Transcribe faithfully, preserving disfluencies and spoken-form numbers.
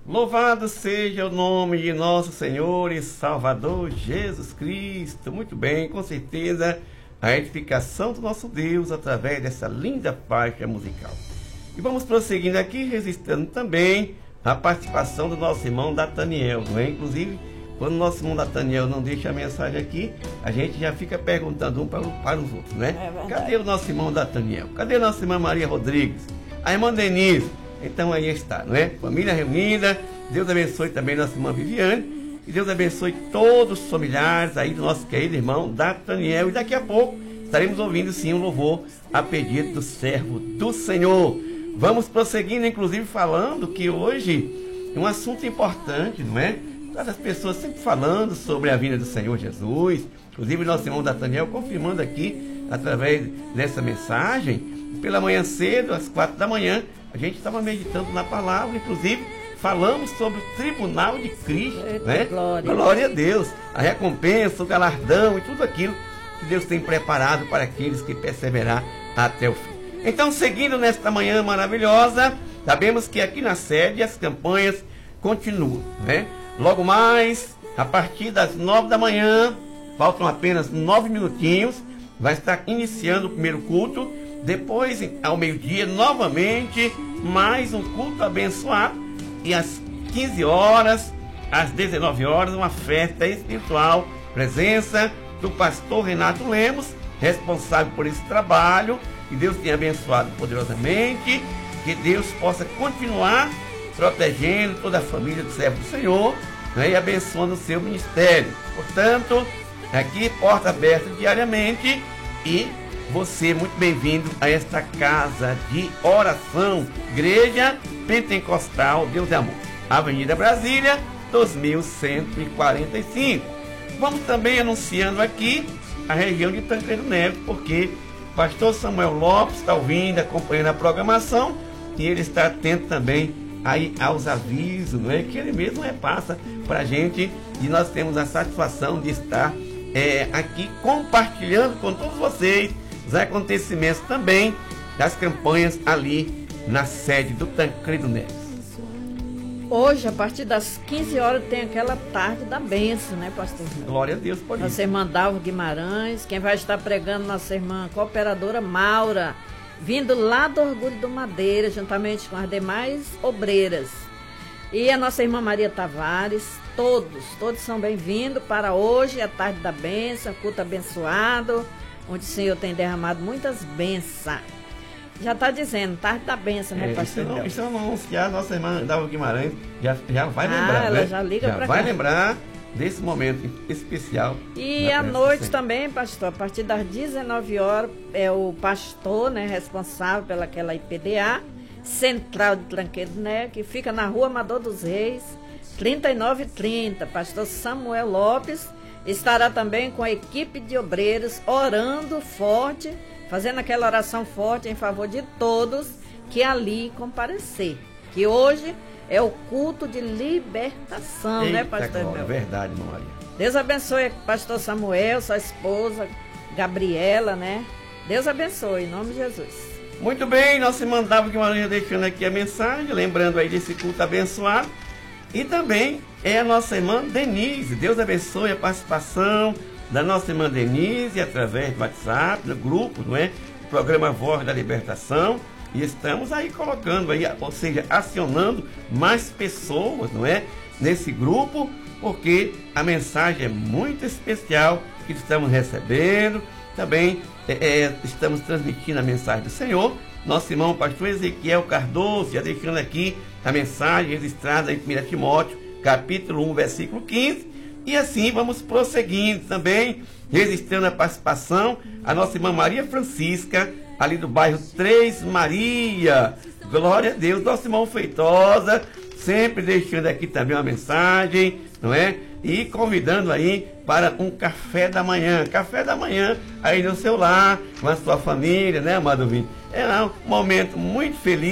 Louvado seja o nome de nosso Senhor e Salvador Jesus Cristo. Muito bem, com certeza, a edificação do nosso Deus através dessa linda faixa musical. E vamos prosseguindo aqui, registrando também a participação do nosso irmão Nathaniel, não é? Inclusive, quando o nosso irmão Nathaniel não deixa a mensagem aqui, a gente já fica perguntando um para, para os outros, né? É, cadê o nosso irmão Nathaniel? Cadê a nossa irmã Maria Rodrigues? A irmã Denise? Então aí está, não é? Família reunida. Deus abençoe também nossa irmã Viviane. E Deus abençoe todos os familiares aí do nosso querido irmão Nathaniel. E daqui a pouco estaremos ouvindo sim um louvor a pedido do servo do Senhor. Vamos prosseguindo, inclusive falando que hoje é um assunto importante, não é? Todas as pessoas sempre falando sobre a vinda do Senhor Jesus. Inclusive nosso irmão Nathaniel confirmando aqui, através dessa mensagem, pela manhã cedo, às quatro da manhã, a gente estava meditando na palavra, inclusive falamos sobre o tribunal de Cristo, Eita, né? Glória. Glória a Deus, a recompensa, o galardão e tudo aquilo que Deus tem preparado para aqueles que perseverar até o fim. Então, seguindo nesta manhã maravilhosa, sabemos que aqui na sede as campanhas continuam, né? Logo mais, a partir das nove da manhã, faltam apenas nove minutinhos, vai estar iniciando o primeiro culto. Depois, ao meio-dia, novamente, mais um culto abençoado. E às quinze horas, às dezenove horas, uma festa espiritual. Presença do pastor Renato Lemos, responsável por esse trabalho. Que Deus tenha abençoado poderosamente. Que Deus possa continuar protegendo toda a família do servo do Senhor, né, e abençoando o seu ministério. Portanto, aqui, porta aberta diariamente e você muito bem-vindo a esta casa de oração, Igreja Pentecostal Deus é Amor, Avenida Brasília, dois mil cento e quarenta e cinco. Vamos também anunciando aqui a região de Tancredo Neves, porque o pastor Samuel Lopes está ouvindo, acompanhando a programação, e ele está atento também aí aos avisos, não é? Que ele mesmo repassa para a gente, e nós temos a satisfação de estar é, aqui compartilhando com todos vocês os acontecimentos também das campanhas ali na sede do Tancredo Neves. Hoje, a partir das quinze horas, tem aquela tarde da bênção, né, pastor? Glória a Deus, pode ir. Nossa irmã Dalva Guimarães, quem vai estar pregando, nossa irmã cooperadora Maura, vindo lá do Orgulho do Madeira, juntamente com as demais obreiras. E a nossa irmã Maria Tavares, todos, todos são bem-vindos para hoje, a tarde da bênção, culto abençoado, onde o Senhor tem derramado muitas bênçãos. Já está dizendo, tarde da bênção, né, é, pastor? Isso não, isso não anunciar, a nossa irmã Dalva Guimarães já, já vai ah, lembrar, ela né? já liga para cá. vai lembrar desse momento especial. E à noite também, pastor, a partir das dezenove horas, é o pastor, né, responsável pelaquela I P D A, Central de Tancredo Neves, que fica na Rua Amador dos Reis, trinta e nove trinta. Pastor Samuel Lopes estará também com a equipe de obreiros, orando forte, fazendo aquela oração forte em favor de todos que ali comparecer. Que hoje é o culto de libertação, Eita, né, pastor? Glória, verdade, irmã Maria. Deus abençoe pastor Samuel, sua esposa, Gabriela, né? Deus abençoe, em nome de Jesus. Muito bem, nós se mandava que Maria deixando aqui a mensagem, lembrando aí desse culto abençoado. E também é a nossa irmã Denise. Deus abençoe a participação da nossa irmã Denise através do WhatsApp, do grupo, não é? O programa Voz da Libertação. E estamos aí colocando aí, ou seja, acionando mais pessoas, não é? Nesse grupo, porque a mensagem é muito especial que estamos recebendo. Também é, é, estamos transmitindo a mensagem do Senhor. Nosso irmão pastor Ezequiel Cardoso, já deixando aqui a mensagem registrada em primeiro Timóteo, capítulo um, versículo quinze. E assim vamos prosseguindo também, registrando a participação, a nossa irmã Maria Francisca, ali do bairro Três Maria. Glória a Deus, nosso irmão Feitosa, sempre deixando aqui também uma mensagem, não é? E convidando aí para um café da manhã, café da manhã aí no seu lar, com a sua família, né, amado ouvinte? É um momento muito feliz.